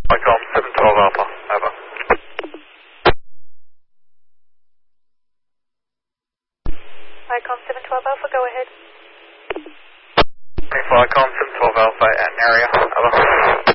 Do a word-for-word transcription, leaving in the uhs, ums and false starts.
Icom seven twelve Alpha, over. Icom seven twelve Alpha, go ahead. Icom seven twelve Alpha at an area, over.